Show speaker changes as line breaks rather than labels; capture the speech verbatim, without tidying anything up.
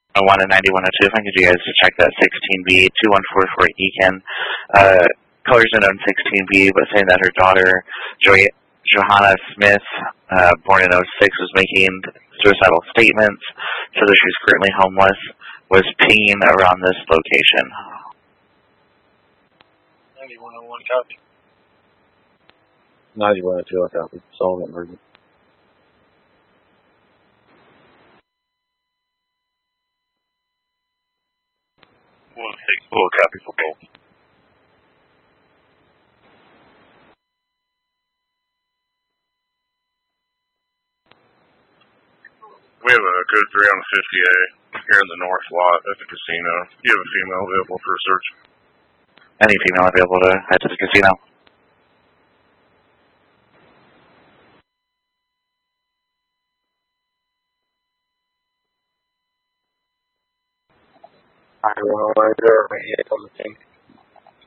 I wanted ninety-one oh two. If I could get you guys to check that sixteen B two one four four Eakin. Uh, colors unknown sixteen B, but saying that her daughter, Joy, Johanna Smith, uh, born in oh six, was making suicidal statements, so that she's currently homeless, was pinging around this location.
ninety-one oh one, copy.
ninety-one oh two, I copy. Solving emergency.
One six four, copy for both. We have a code three on fifty A here in the north lot at the casino. Do you have a female available for a search?
Any female available to head to the casino?
I don't know, right there, right here on the thing.